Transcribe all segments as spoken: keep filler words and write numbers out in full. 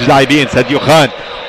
زوج لاعبين ساديو خان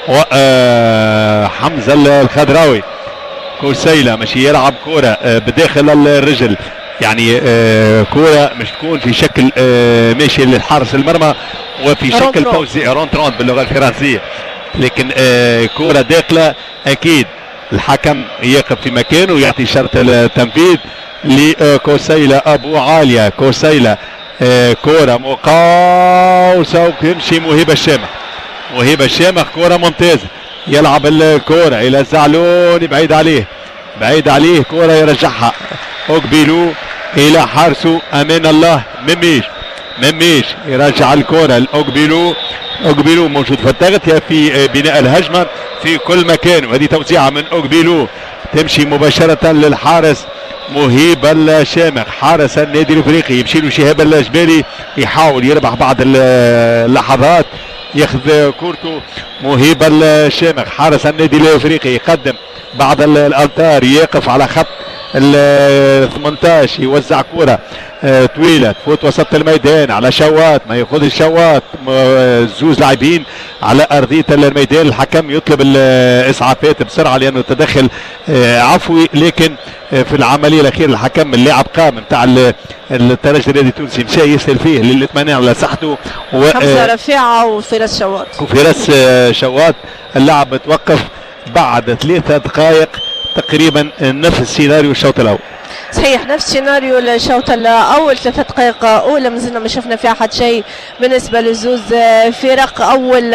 وحمزه الخضراوي. كوسيلة ماشي يلعب كرة بداخل الرجل، يعني كرة مش تكون في شكل ماشي للحارس المرمى وفي شكل فوزي رونترون باللغة الفرنسية، لكن كرة داخلة أكيد الحكم يقف في مكانه ويعطي شرط التنفيذ لكوسيلة أبو عالية. كوسيلة كرة مقاوسة وتمشي مهيبة الشامخ. مهيبة الشامخ كرة ممتازة، يلعب الكرة إلى الزعلوني بعيد عليه بعيد عليه كرة يرجعها أقبلوا إلى حارسه أمان الله مميش. مميش يرجع الكرة لأقبلوا. أقبلوا موجود في التغطية في بناء الهجمة في كل مكان، وهذه توزيعة من أقبلوا تمشي مباشرة للحارس مهيب الشامخ حارس النادي الافريقي. يمشي له شهاب الجبالي يحاول يربح بعض اللحظات، ياخذ كورته مهيب الشامخ حارس النادي الافريقي، يقدم بعض الامتار، يقف على خط ال ثمانية عشر، يوزع كرة طويلة تفوت وسط الميدان على شوات، ما ياخذ الشوات زوج لاعبين على ارضية الميدان. الحكم يطلب الاسعافات بسرعة لانه تدخل عفوي، لكن في العملية الأخيرة الحكم اللاعب قام نتاع الترجي الرياضي التونسي مشى يسأل فيه للاطمئنان على صحته و حمزة رفيعة وفراس شوات وفراس شوات. اللاعب توقف بعد ثلاثة دقائق تقريبا نفس السيناريو الشوط الأول. صحيح نفس سيناريو الشوط الاول، ثلاث دقائق اولى مازلنا ما شفنا فيها حد شيء بالنسبه للزوز فرق. اول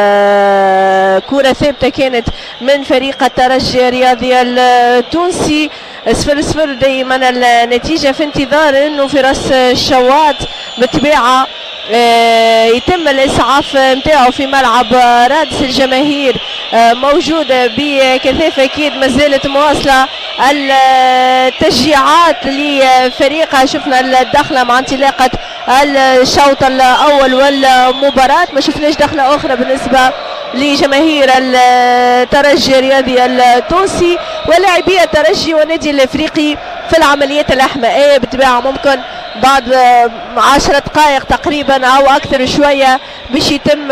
كره ثابته كانت من فريق الترجي الرياضي التونسي صفر صفر دائما النتيجه، في انتظار انه فراس الشوات بالطبيعه يتم الاسعاف نتاعو في ملعب رادس. الجماهير موجوده بكثافه، اكيد ما زالت مواصله التشجيعات لفريقها. شفنا الدخله مع انطلاقه الشوط الاول والمباراه، ما شفناش دخله اخرى بالنسبه لجماهير الترجي الرياضي التونسي ولاعبي الترجي والنادي الافريقي في العمليات الاحمائيه. بالطبيعه ممكن بعد عشر دقائق تقريبا او اكثر شويه باش يتم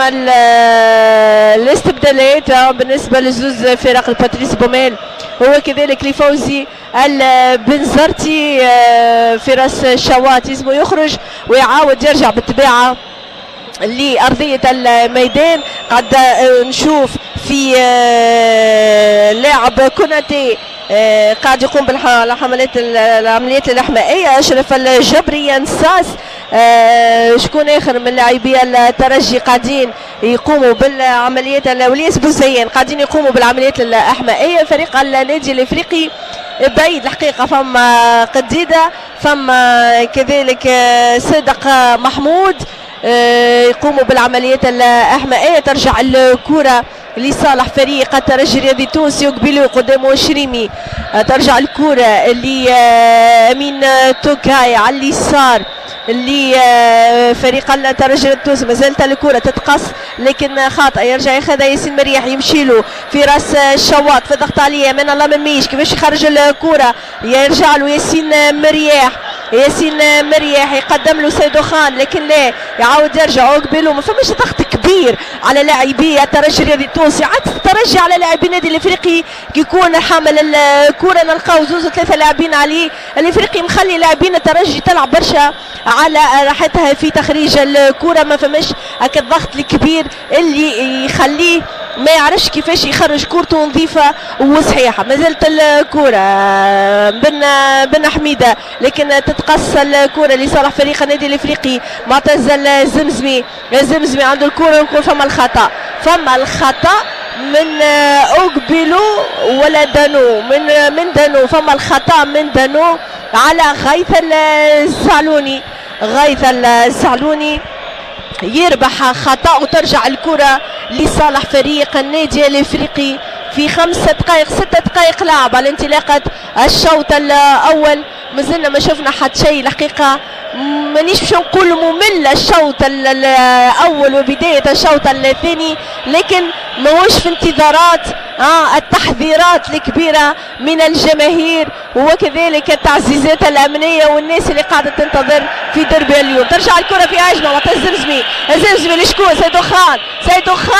الاستبدالات بالنسبه لزوز فرق الباتريس بوميل وكذلك لفوزي البنزرتي. فراس شوات يلزمو يخرج ويعاود يرجع بالطبيعة لأرضية الميدان. قد نشوف في لاعب كوناتي قاعد يقوم بالحملات العمليات الإحمائية. أشرف الجبري ينساس شكون آخر من لاعبي الترجي قاعدين يقوموا بالعمليات، والياس بوزيان قاعدين يقوموا بالعمليات الإحمائية. فريق النادي الإفريقي بعيد الحقيقة، فما قديدة، فما كذلك صدق محمود يقوموا بالعمليات الإحمائية. ترجع الكرة لصالح فريق الترجي الرياضي التونسي وقبيلو قدامه شريمي. ترجع الكرة لأمين توكاي على اليسار لفريق الترجي التونسي. ما زالت الكرة تتقص لكن خاطئ، يرجع ياخذها ياسين مريح، يمشي له في راس الشواط في ضغط عليه من الله من ميش كيفاش يخرج الكرة، يرجع له ياسين مريح. ياسين مريح يقدم له سيدو خان لكن لا، يعاود يرجع وقبله. ما فماش ضغط كبير على لاعبي الترجي الرياضي التونسي، عكس الترجي على لاعبي النادي الافريقي كي يكون حامل الكرة نلقاو زوز ثلاثة لاعبين عليه. الافريقي مخلي لاعبين الترجي تلعب برشا على راحتها في تخريج الكرة، ما فماش هكا الضغط الكبير اللي يخليه ما يعرفش كيفاش يخرج كورته نظيفة وصحيحة. ما زالت الكرة بن بن حميدة لكن تتقص الكرة لصالح فريق النادي الافريقي. معتز الزمزمي، الزمزمي عنده الكرة ونقول فما الخطأ، فما الخطأ من اوغبيلو ولا دانو، من من دانو، فما الخطأ من دانو على غيث الزعلوني. غيث الزعلوني يربح خطأ وترجع الكرة لصالح فريق النادي الافريقي في خمسة دقائق ستة دقائق لعب على انطلاقة الشوط الاول. مازلنا ما شفنا حتى شيء الحقيقة، مانيش باش نقول ممل الشوط الاول وبداية الشوط الثاني، لكن ماهوش في انتظارات آه التحذيرات الكبيرة من الجماهير وكذلك التعزيزات الامنية والناس اللي قاعدة تنتظر في دربي اليوم. ترجع الكرة في هجمة معتز الزمزمي، الزمزمي لشكون؟ سيدو خان، سيدو خان